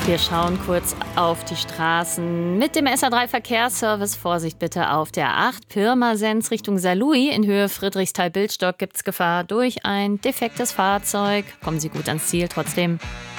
Wir schauen kurz auf die Straßen mit dem SA3 Verkehrsservice. Vorsicht bitte auf der 8 Pirmasens Richtung Saarlouis. In Höhe Friedrichsthal-Bildstock gibt es Gefahr durch ein defektes Fahrzeug. Kommen Sie gut ans Ziel trotzdem.